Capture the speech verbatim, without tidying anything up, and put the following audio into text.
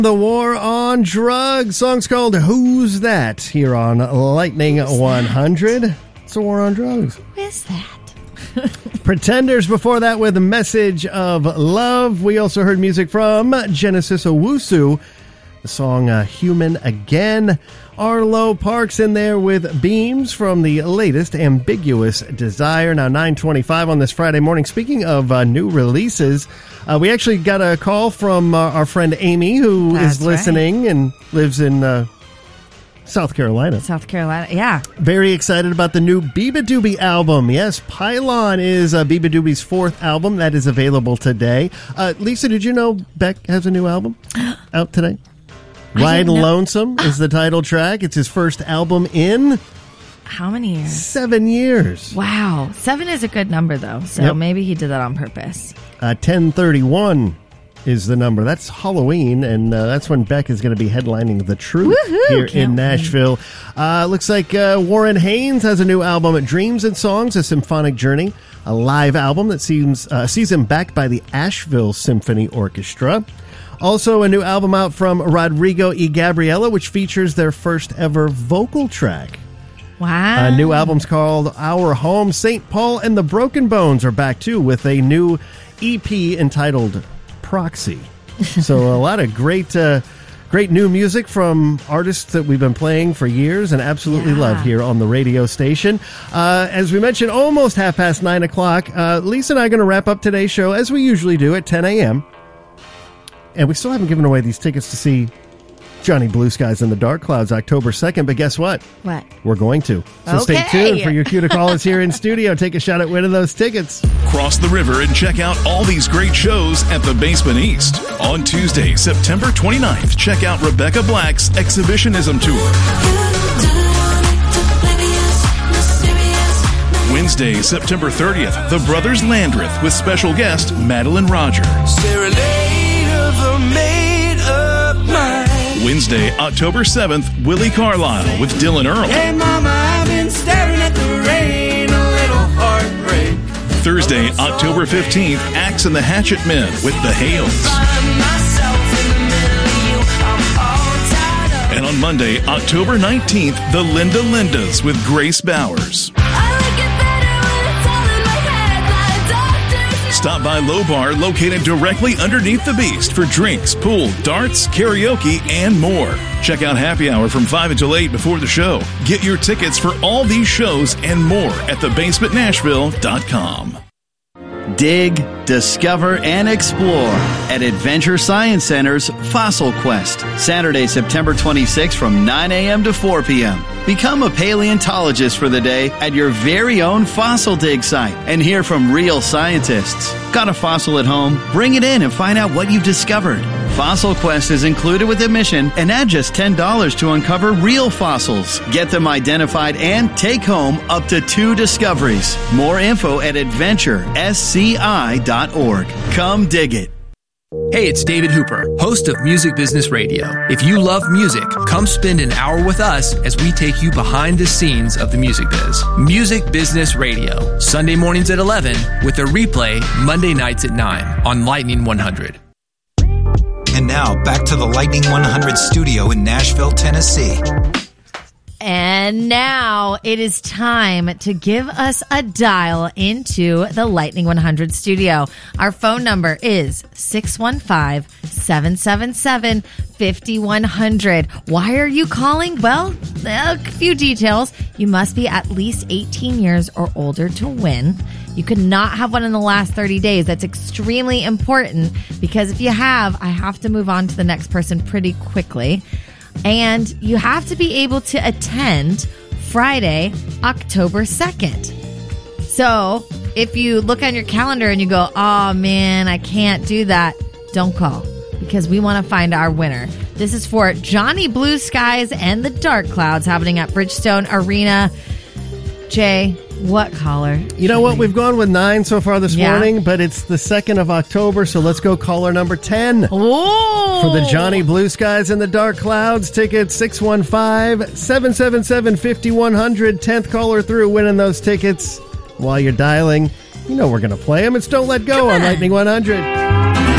The War on Drugs. Song's called Who's That? Here on Lightning one hundred. It's a war on drugs. Who is that? Pretenders before that with a Message of Love. We also heard music from Genesis Owusu. The song uh, Human Again. Arlo Parks in there with Beams from the latest Ambiguous Desire. Now nine twenty-five on this Friday morning. Speaking of uh, new releases, uh, we actually got a call from uh, our friend Amy, who That's is listening right. and lives in uh, South Carolina. South Carolina, yeah. Very excited about the new Biba Doobie album. Yes, Pylon is uh, Biba Doobie's fourth album. That is available today. Uh, Lisa, did you know Beck has a new album out today? Ride Lonesome is the title track. It's his first album in... How many years? Seven years. Wow. Seven is a good number, though, so Yep. maybe he did that on purpose. Uh, ten thirty-one is the number. That's Halloween, and uh, that's when Beck is going to be headlining The Truth Woohoo! here Can't in Nashville. Uh, looks like uh, Warren Haynes has a new album, Dreams and Songs, A Symphonic Journey, a live album that seems uh, sees him backed by the Asheville Symphony Orchestra. Also, a new album out from Rodrigo y Gabriela, which features their first ever vocal track. Wow. A new album's called Our Home. Saint Paul and the Broken Bones are back, too, with a new E P entitled Proxy. So a lot of great uh, great new music from artists that we've been playing for years and absolutely Yeah. love here on the radio station. Uh, as we mentioned, almost half past nine o'clock. Uh, Lisa and I are going to wrap up today's show, as we usually do, at ten a.m., and we still haven't given away these tickets to see Johnny Blue Skies and the Dark Clouds October second, but guess what? What? We're going to. So Okay. stay tuned for your cue to call us here in studio. Take a shot at winning those tickets. Cross the river and check out all these great shows at the Basement East. On Tuesday, September twenty-ninth, check out Rebecca Black's Exhibitionism Tour. Wednesday, September thirtieth, The Brothers Landreth with special guest Madeline Roger. Wednesday, October seventh, Willie Carlisle with Dylan Earl. Hey mama, I've been staring at the rain, a little heartbreak. Thursday, October fifteenth, Axe and the Hatchet Men with The Hales. And on Monday, October nineteenth, The Linda Lindas with Grace Bowers. Stop by Low Bar, located directly underneath the Beast, for drinks, pool, darts, karaoke, and more. Check out Happy Hour from five until eight before the show. Get your tickets for all these shows and more at the basement nashville dot com. Dig, discover, and explore at Adventure Science Center's Fossil Quest, Saturday, September twenty-sixth from nine a.m. to four p.m. Become a paleontologist for the day at your very own fossil dig site and hear from real scientists. Got a fossil at home? Bring it in and find out what you've discovered. Fossil Quest is included with admission and add just ten dollars to uncover real fossils. Get them identified and take home up to two discoveries. More info at adventure sci dot org. Come dig it. Hey, it's David Hooper, host of Music Business Radio. If you love music, come spend an hour with us as we take you behind the scenes of the music biz. Music Business Radio, Sunday mornings at eleven, with a replay Monday nights at nine on Lightning one hundred. And now, back to the Lightning one hundred studio in Nashville, Tennessee. And now it is time to give us a dial into the Lightning one hundred studio. Our phone number is six one five, seven seven seven, five one zero zero. Why are you calling? Well, a few details. You must be at least eighteen years or older to win. You could not have one in the last thirty days. That's extremely important because if you have, I have to move on to the next person pretty quickly. And you have to be able to attend Friday, October second. So if you look on your calendar and you go, oh man, I can't do that, don't call because we want to find our winner. This is for Johnny Blue Skies and the Dark Clouds happening at Bridgestone Arena. Jay, what caller? You know what? We've gone with nine so far this Yeah. morning, but it's the second of October, so let's go caller number ten. Oh! For the Johnny Blue Skies and the Dark Clouds tickets, six one five, seven seven seven, five one zero zero. tenth caller through winning those tickets. While you're dialing, you know we're going to play them. It's Don't Let Go on Lightning one hundred.